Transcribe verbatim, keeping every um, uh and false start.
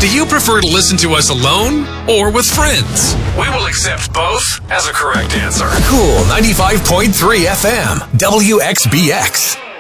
Do you prefer to listen to us alone or with friends? We will accept both as a correct answer. Cool ninety-five point three F M, W X B X.